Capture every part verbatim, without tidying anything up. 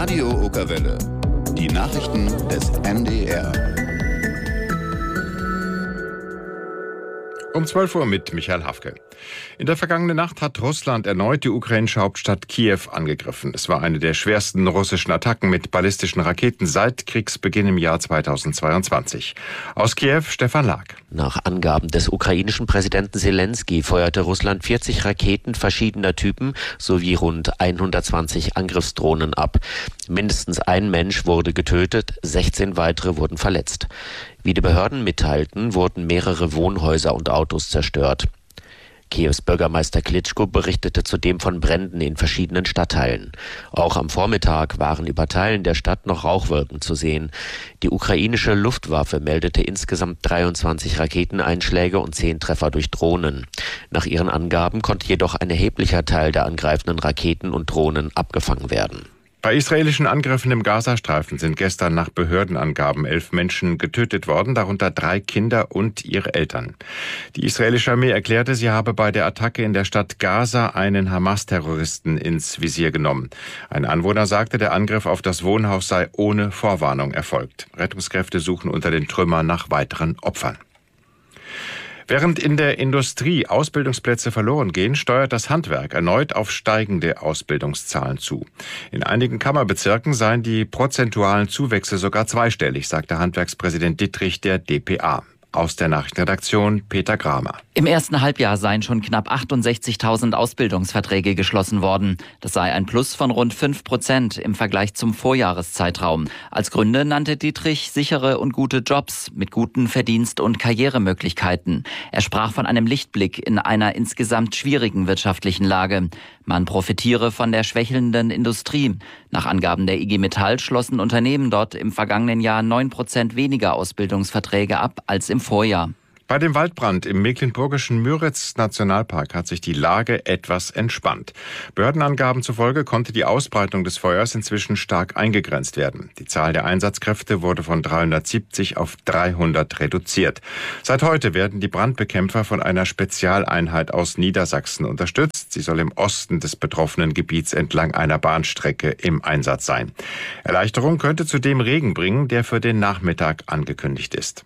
Radio Okerwelle. Die Nachrichten des N D R. Um zwölf Uhr mit Michael Hafke. In der vergangenen Nacht hat Russland erneut die ukrainische Hauptstadt Kiew angegriffen. Es war eine der schwersten russischen Attacken mit ballistischen Raketen seit Kriegsbeginn im Jahr zweitausendzweiundzwanzig. Aus Kiew Stefan Lag. Nach Angaben des ukrainischen Präsidenten Selenskyj feuerte Russland vierzig Raketen verschiedener Typen sowie rund hundertzwanzig Angriffsdrohnen ab. Mindestens ein Mensch wurde getötet, sechzehn weitere wurden verletzt. Wie die Behörden mitteilten, wurden mehrere Wohnhäuser und Autos zerstört. Kiews Bürgermeister Klitschko berichtete zudem von Bränden in verschiedenen Stadtteilen. Auch am Vormittag waren über Teilen der Stadt noch Rauchwolken zu sehen. Die ukrainische Luftwaffe meldete insgesamt dreiundzwanzig Raketeneinschläge und zehn Treffer durch Drohnen. Nach ihren Angaben konnte jedoch ein erheblicher Teil der angreifenden Raketen und Drohnen abgefangen werden. Bei israelischen Angriffen im Gazastreifen sind gestern nach Behördenangaben elf Menschen getötet worden, darunter drei Kinder und ihre Eltern. Die israelische Armee erklärte, sie habe bei der Attacke in der Stadt Gaza einen Hamas-Terroristen ins Visier genommen. Ein Anwohner sagte, der Angriff auf das Wohnhaus sei ohne Vorwarnung erfolgt. Rettungskräfte suchen unter den Trümmern nach weiteren Opfern. Während in der Industrie Ausbildungsplätze verloren gehen, steuert das Handwerk erneut auf steigende Ausbildungszahlen zu. In einigen Kammerbezirken seien die prozentualen Zuwächse sogar zweistellig, sagte Handwerkspräsident Dittrich der D P A. Aus der Nachrichtenredaktion Peter Kramer. Im ersten Halbjahr seien schon knapp achtundsechzigtausend Ausbildungsverträge geschlossen worden. Das sei ein Plus von rund fünf Prozent im Vergleich zum Vorjahreszeitraum. Als Gründe nannte Dittrich sichere und gute Jobs mit guten Verdienst- und Karrieremöglichkeiten. Er sprach von einem Lichtblick in einer insgesamt schwierigen wirtschaftlichen Lage. Man profitiere von der schwächelnden Industrie. Nach Angaben der I G Metall schlossen Unternehmen dort im vergangenen Jahr neun Prozent weniger Ausbildungsverträge ab als im Vorjahr. Bei dem Waldbrand im mecklenburgischen Müritz-Nationalpark hat sich die Lage etwas entspannt. Behördenangaben zufolge konnte die Ausbreitung des Feuers inzwischen stark eingegrenzt werden. Die Zahl der Einsatzkräfte wurde von dreihundertsiebzig auf dreihundert reduziert. Seit heute werden die Brandbekämpfer von einer Spezialeinheit aus Niedersachsen unterstützt. Sie soll im Osten des betroffenen Gebiets entlang einer Bahnstrecke im Einsatz sein. Erleichterung könnte zudem Regen bringen, der für den Nachmittag angekündigt ist.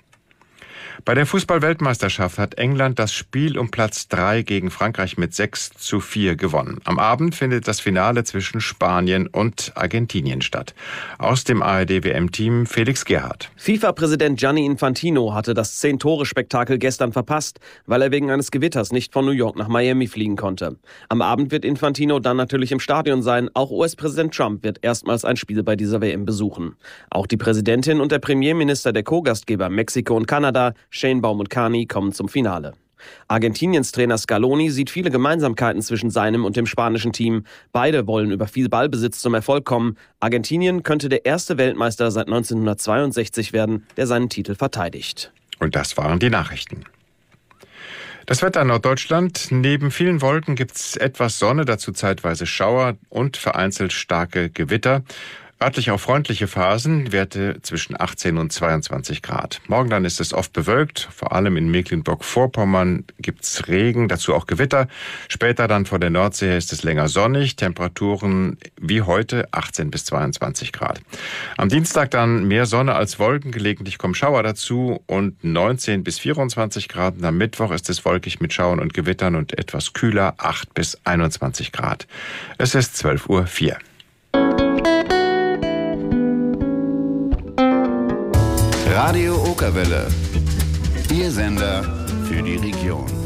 Bei der Fußball-Weltmeisterschaft hat England das Spiel um Platz drei gegen Frankreich mit sechs zu vier gewonnen. Am Abend findet das Finale zwischen Spanien und Argentinien statt. Aus dem A R D-W M-Team Felix Gerhardt. FIFA-Präsident Gianni Infantino hatte das Zehn-Tore-Spektakel gestern verpasst, weil er wegen eines Gewitters nicht von New York nach Miami fliegen konnte. Am Abend wird Infantino dann natürlich im Stadion sein. Auch U S-Präsident Trump wird erstmals ein Spiel bei dieser W M besuchen. Auch die Präsidentin und der Premierminister der Co-Gastgeber Mexiko und Kanada, Shane Baum und Carney, kommen zum Finale. Argentiniens Trainer Scaloni sieht viele Gemeinsamkeiten zwischen seinem und dem spanischen Team. Beide wollen über viel Ballbesitz zum Erfolg kommen. Argentinien könnte der erste Weltmeister seit neunzehnhundertzweiundsechzig werden, der seinen Titel verteidigt. Und das waren die Nachrichten. Das Wetter in Norddeutschland. Neben vielen Wolken gibt es etwas Sonne, dazu zeitweise Schauer und vereinzelt starke Gewitter. Örtlich auch freundliche Phasen, Werte zwischen achtzehn und zweiundzwanzig Grad. Morgen dann ist es oft bewölkt, vor allem in Mecklenburg-Vorpommern gibt's Regen, dazu auch Gewitter. Später dann vor der Nordsee ist es länger sonnig, Temperaturen wie heute achtzehn bis zweiundzwanzig Grad. Am Dienstag dann mehr Sonne als Wolken, gelegentlich kommen Schauer dazu und neunzehn bis vierundzwanzig Grad. Und am Mittwoch ist es wolkig mit Schauern und Gewittern und etwas kühler, acht bis einundzwanzig Grad. Es ist zwölf Uhr vier. Radio Okerwelle. Ihr Sender für die Region.